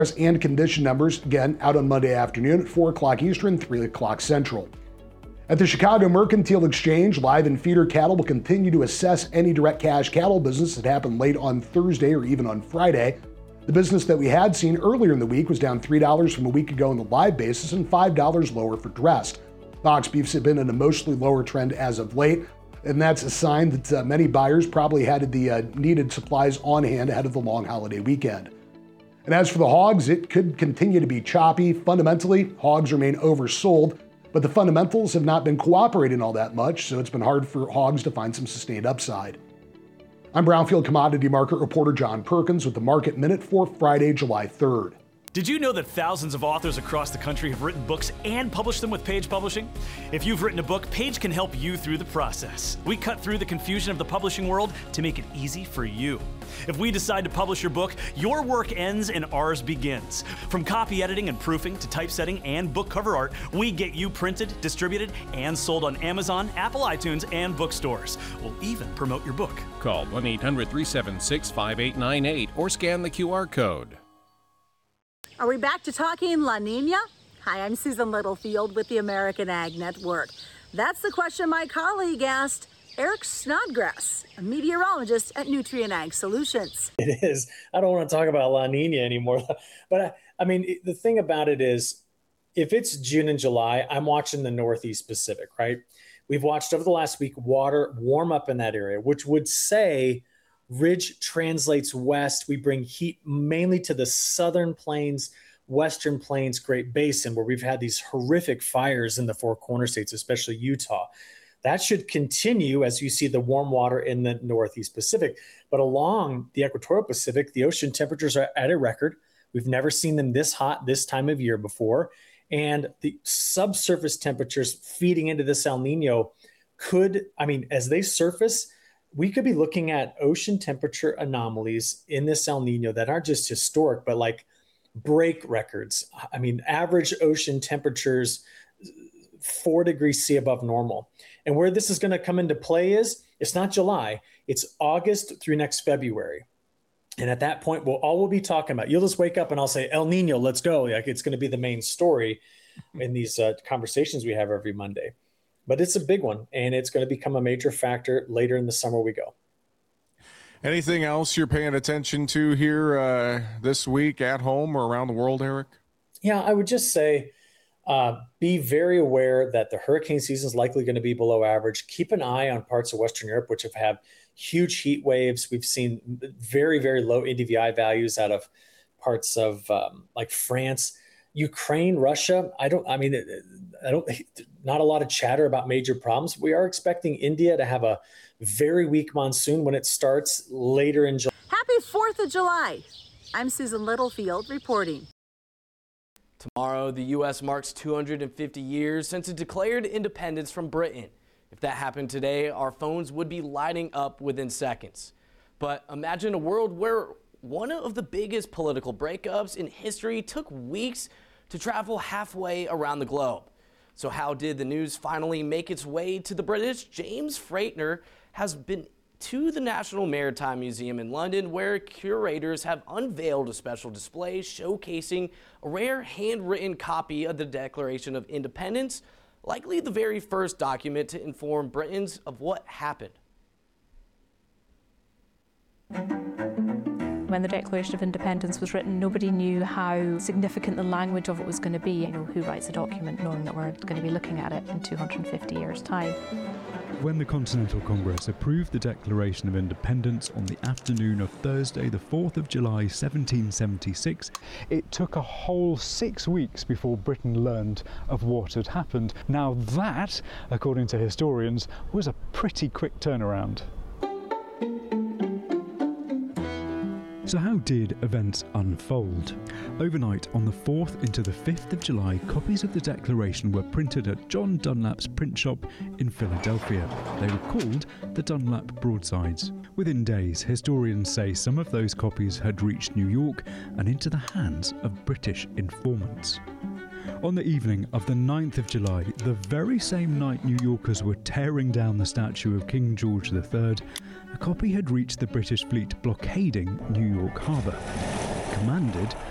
and condition numbers, again, out on Monday afternoon at 4 o'clock Eastern, 3 o'clock Central. At the Chicago Mercantile Exchange, live and feeder cattle will continue to assess any direct cash cattle business that happened late on Thursday or even on Friday. The business that we had seen earlier in the week was down $3 from a week ago on the live basis and $5 lower for dressed. Box beefs have been in a mostly lower trend as of late, and that's a sign that many buyers probably had the needed supplies on hand ahead of the long holiday weekend. And as for the hogs, it could continue to be choppy. Fundamentally, hogs remain oversold, but the fundamentals have not been cooperating all that much, so it's been hard for hogs to find some sustained upside. I'm Brownfield commodity market reporter John Perkins with the Market Minute for Friday, July 3rd. Did you know that thousands of authors across the country have written books and published them with Page Publishing? If you've written a book, Page can help you through the process. We cut through the confusion of the publishing world to make it easy for you. If we decide to publish your book, your work ends and ours begins. From copy editing and proofing to typesetting and book cover art, we get you printed, distributed, and sold on Amazon, Apple iTunes, and bookstores. We'll even promote your book. Call 1-800-376-5898 or scan the QR code. Are we back to talking La Nina? Hi, I'm Susan Littlefield with the American Ag Network. That's the question my colleague asked Eric Snodgrass, a meteorologist at Nutrient Ag Solutions. It is. I don't want to talk about La Nina anymore. But I mean, the thing about it is, if it's June and July, I'm watching the Northeast Pacific, right? We've watched over the last week water warm up in that area, which would say ridge translates west. We bring heat mainly to the southern plains, western plains, Great Basin, where we've had these horrific fires in the Four Corner states, especially Utah. That should continue as you see the warm water in the Northeast Pacific. But along the equatorial Pacific, the ocean temperatures are at a record. We've never seen them this hot this time of year before. And the subsurface temperatures feeding into this El Nino as they surface, we could be looking at ocean temperature anomalies in this El Nino that aren't just historic, but like break records. I mean, average ocean temperatures 4 degrees C above normal. And where this is going to come into play is, it's not July, it's August through next February. And at that point, we'll be talking about, you'll just wake up and I'll say, El Nino, let's go. Like, it's going to be the main story in these conversations we have every Monday. But it's a big one, and it's going to become a major factor later in the summer we go. Anything else you're paying attention to here this week at home or around the world, Eric? Yeah, I would just say be very aware that the hurricane season is likely going to be below average. Keep an eye on parts of Western Europe, which have had huge heat waves. We've seen very, very low NDVI values out of parts of like France. Ukraine, Russia, not a lot of chatter about major problems. We are expecting India to have a very weak monsoon when it starts later in July. Happy 4th of July. I'm Susan Littlefield reporting. Tomorrow, the U.S. marks 250 years since it declared independence from Britain. If that happened today, our phones would be lighting up within seconds. But imagine a world where one of the biggest political breakups in history took weeks to travel halfway around the globe. So how did the news finally make its way to the British? James Freightner has been to the National Maritime Museum in London, where curators have unveiled a special display showcasing a rare handwritten copy of the Declaration of Independence, likely the very first document to inform Britons of what happened. When the Declaration of Independence was written, nobody knew how significant the language of it was going to be. Who writes a document knowing that we're going to be looking at it in 250 years' time? When the Continental Congress approved the Declaration of Independence on the afternoon of Thursday, the 4th of July, 1776, it took a whole 6 weeks before Britain learned of what had happened. Now that, according to historians, was a pretty quick turnaround. So how did events unfold? Overnight, on the 4th into the 5th of July, copies of the Declaration were printed at John Dunlap's print shop in Philadelphia. They were called the Dunlap Broadsides. Within days, historians say some of those copies had reached New York and into the hands of British informants. On the evening of the 9th of July, the very same night New Yorkers were tearing down the statue of King George III, a copy had reached the British fleet blockading New York Harbour, commanded